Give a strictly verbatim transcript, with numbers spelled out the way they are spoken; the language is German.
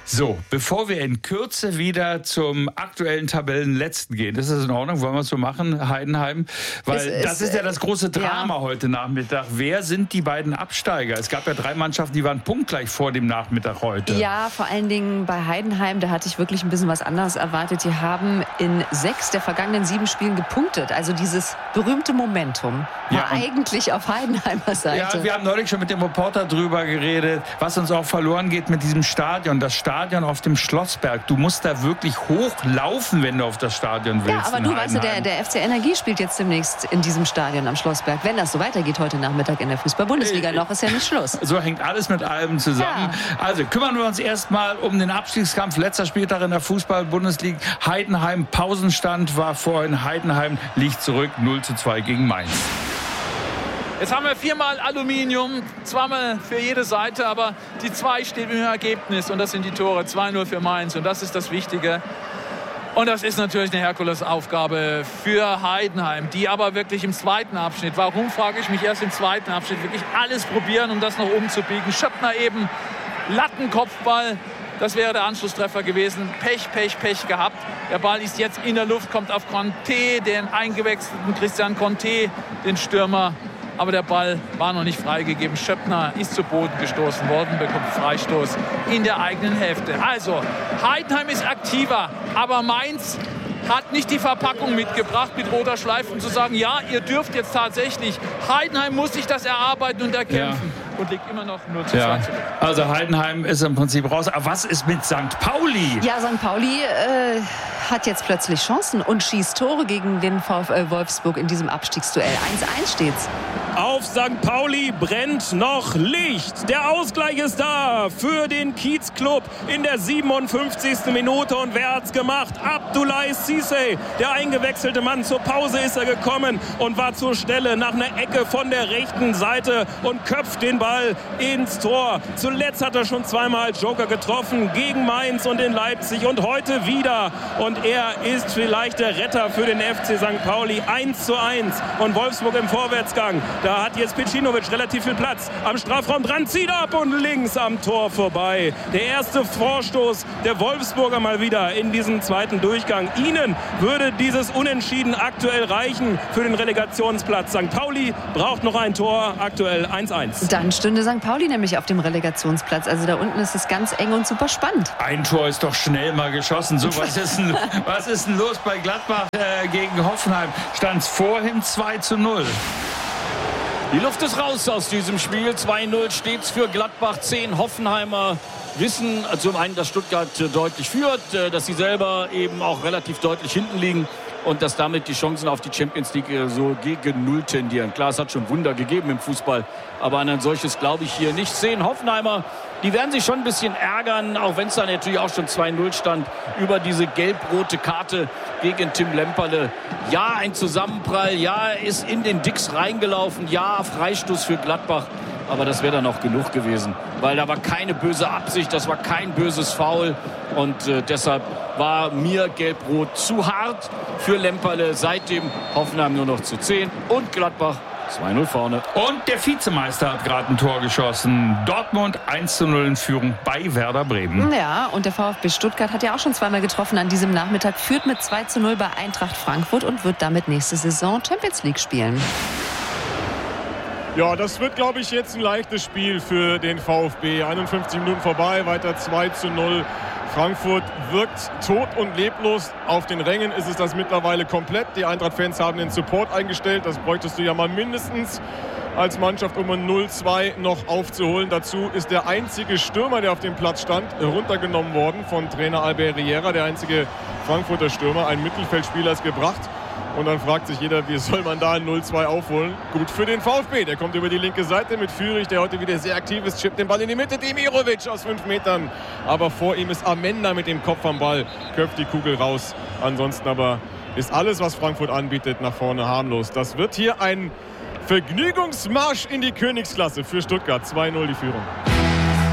So, bevor wir in Kürze wieder zum aktuellen Tabellenletzten gehen, das ist in Ordnung, wollen wir es so machen, Heidenheim? Weil es, das ist ja das große Drama ja. heute Nachmittag. Wer sind die beiden Absteiger? Es gab ja drei Mannschaften, die waren punktgleich vor dem Nachmittag heute. Ja, vor allen Dingen bei Heidenheim, da hatte ich wirklich ein bisschen was anderes erwartet. Die haben in sechs der vergangenen sieben Spielen gepunktet. Also dieses berühmte Momentum war ja, eigentlich auf Heidenheimer Seite. Ja, wir haben neulich schon mit dem Reporter drüber geredet, was uns auch verloren geht mit diesem Stadion. Das Stadion auf dem Schlossberg. Du musst da wirklich hochlaufen, wenn du auf das Stadion willst. Ja, aber du weißt ja, der, der F C Energie spielt jetzt demnächst in diesem Stadion am Schlossberg. Wenn das so weitergeht heute Nachmittag in der Fußball-Bundesliga, noch ist ja nicht Schluss. So hängt alles mit allem zusammen. Ja. Also kümmern wir uns erstmal um den Abstiegskampf. Letzter Spieltag in der Fußball-Bundesliga. Heidenheim, Pausenstand war vorhin. Heidenheim liegt zurück, null zu zwei gegen Mainz. Jetzt haben wir viermal Aluminium, zweimal für jede Seite, aber die zwei steht im Ergebnis und das sind die Tore, zwei null für Mainz und das ist das Wichtige. Und das ist natürlich eine Herkulesaufgabe für Heidenheim, die aber wirklich im zweiten Abschnitt, warum frage ich mich erst im zweiten Abschnitt, wirklich alles probieren, um das noch umzubiegen. Schöppner eben, Lattenkopfball, das wäre der Anschlusstreffer gewesen. Pech, Pech, Pech gehabt. Der Ball ist jetzt in der Luft, kommt auf Conte, den eingewechselten Christian Conte, den Stürmer. Aber der Ball war noch nicht freigegeben. Schöppner ist zu Boden gestoßen worden, bekommt Freistoß in der eigenen Hälfte. Also, Heidenheim ist aktiver, aber Mainz hat nicht die Verpackung mitgebracht mit roter Schleife, um zu sagen, ja, ihr dürft jetzt tatsächlich. Heidenheim muss sich das erarbeiten und erkämpfen. Ja. Und liegt immer noch null zu zwei ja. zurück. Also Heidenheim ist im Prinzip raus. Aber was ist mit Sankt Pauli? Ja, Sankt Pauli äh, hat jetzt plötzlich Chancen und schießt Tore gegen den VfL Wolfsburg in diesem Abstiegsduell. eins eins steht's. Auf Sankt Pauli brennt noch Licht. Der Ausgleich ist da für den Kiezclub in der siebenundfünfzigsten Minute. Und wer hat's gemacht? Abdoulaye Cissé, der eingewechselte Mann. Zur Pause ist er gekommen und war zur Stelle nach einer Ecke von der rechten Seite und köpft den Ball ins Tor. Zuletzt hat er schon zweimal als Joker getroffen gegen Mainz und in Leipzig und heute wieder. Und er ist vielleicht der Retter für den F C Sankt Pauli. eins zu eins und Wolfsburg im Vorwärtsgang. Da hat jetzt Pecinovic relativ viel Platz am Strafraum dran, zieht ab und links am Tor vorbei. Der erste Vorstoß der Wolfsburger mal wieder in diesem zweiten Durchgang. Ihnen würde dieses Unentschieden aktuell reichen für den Relegationsplatz. Sankt Pauli braucht noch ein Tor, aktuell eins eins. Dann stünde Sankt Pauli nämlich auf dem Relegationsplatz. Also da unten ist es ganz eng und super spannend. Ein Tor ist doch schnell mal geschossen. So, was ist denn, was ist denn los bei Gladbach äh, gegen Hoffenheim? Stand es vorhin zwei zu null. Die Luft ist raus aus diesem Spiel. zwei null steht's für Gladbach. Zehn Hoffenheimer wissen zum einen, dass Stuttgart deutlich führt, dass sie selber eben auch relativ deutlich hinten liegen und dass damit die Chancen auf die Champions League so gegen Null tendieren. Klar, es hat schon Wunder gegeben im Fußball, aber an ein solches glaube ich hier nicht. Zehn Hoffenheimer, die werden sich schon ein bisschen ärgern, auch wenn es da natürlich auch schon zwei null stand, über diese gelb-rote Karte gegen Tim Lemperle. Ja, ein Zusammenprall, ja, ist in den Dicks reingelaufen, ja, Freistoß für Gladbach. Aber das wäre dann auch genug gewesen, weil da war keine böse Absicht, das war kein böses Foul und äh, deshalb war mir Gelb-Rot zu hart für Lemperle. Seitdem Hoffenheim nur noch zu zehn und Gladbach zwei null vorne. Und der Vizemeister hat gerade ein Tor geschossen. Dortmund eins zu null in Führung bei Werder Bremen. Ja, und der VfB Stuttgart hat ja auch schon zweimal getroffen an diesem Nachmittag, führt mit zwei zu null bei Eintracht Frankfurt und wird damit nächste Saison Champions League spielen. Ja, das wird, glaube ich, jetzt ein leichtes Spiel für den VfB. einundfünfzig Minuten vorbei, weiter zwei zu null. Frankfurt wirkt tot und leblos. Auf den Rängen ist es das mittlerweile komplett. Die Eintracht-Fans haben den Support eingestellt. Das bräuchtest du ja mal mindestens als Mannschaft, um ein null zwei noch aufzuholen. Dazu ist der einzige Stürmer, der auf dem Platz stand, runtergenommen worden von Trainer Albert Riera. Der einzige Frankfurter Stürmer, ein Mittelfeldspieler, ist gebracht. Und dann fragt sich jeder, wie soll man da ein null zwei aufholen? Gut für den VfB. Der kommt über die linke Seite mit Führig, der heute wieder sehr aktiv ist. Chippt den Ball in die Mitte. Demirovic aus fünf Metern. Aber vor ihm ist Amenda mit dem Kopf am Ball. Köpft die Kugel raus. Ansonsten aber ist alles, was Frankfurt anbietet, nach vorne harmlos. Das wird hier ein Vergnügungsmarsch in die Königsklasse für Stuttgart. zwei null die Führung.